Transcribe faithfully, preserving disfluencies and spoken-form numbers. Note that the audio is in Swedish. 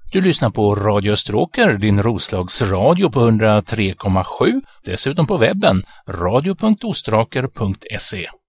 Du lyssnar på Radio Österåker, din Roslagsradio på hundra tre komma sju. Dessutom på webben radio punkt ostraker punkt se.